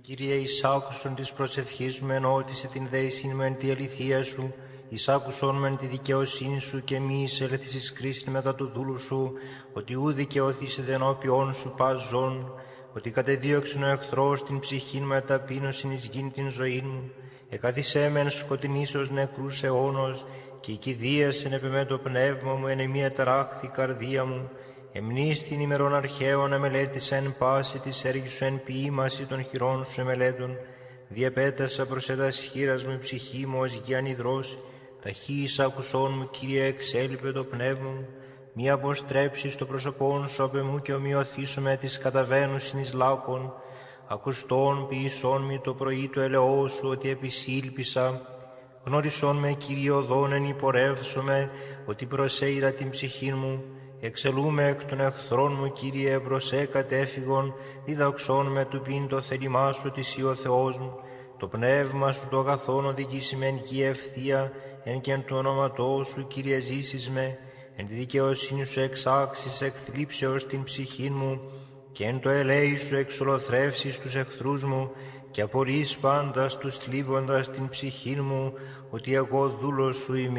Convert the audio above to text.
Κύριε, εισάκουσον της προσευχής μου, ενώτισε την δέησιν μου εν τη αληθεία σου, εισάκουσον με τη δικαιοσύνη σου και μη εισελθήσεις κρίσιν μετά του δούλου σου, ότι ου δικαιωθήσετε ενώπιον σου πας ζών, ότι κατεδίωξεν ο εχθρός την ψυχήν με ταπείνωσιν εις γην την ζωήν μου, εκάθισέ με εν σκοτεινήσεως νεκρούς αιώνος, και η κηδίασεν επ' εμέ το πνεύμα μου, εν εμία ταράχθη καρδία μου, εμνίστην ημερών αρχαίων εμελέτησα εν πάση της έργης σου εν ποίημαση των χειρών σου εμελέτων, διαπέτασα προς ετας χείρας μου η ψυχή μου ως γιαν υδρός, ταχύης άκουσόν μου, Κύριε, εξέλιπε το πνεύμα μου, μη αποστρέψεις το πρόσωπόν σου απ' εμού και ομοιωθήσω με της καταβαίνουσιν εις λάκων, ακουστών ποιησόν μη το πρωί του ελεός σου, ότι επισήλπισα, γνώρισόν με, Κύριε, οδόν εν υπορεύσομαι, ότι προσέειρα την ψυχήν μου, εξελούμε εκ των εχθρών μου, Κύριε, προσέ κατέφυγον, διδαξών με του πίν το θέλημά σου, ότι εσύ ο Θεός μου, το πνεύμα σου το αγαθόν οδηγήσει με εν γη ευθεία, εν και εν του όνοματό σου, Κύριε, ζήσεις με, εν τη δικαιοσύνη σου εξάξεις εκ θλίψεως την ψυχήν μου, και εν το ελέη σου εξολοθρεύσεις τους εχθρούς μου, και απορείς πάντας τους θλίβοντας την ψυχήν μου, ότι εγώ δούλος σου είμαι.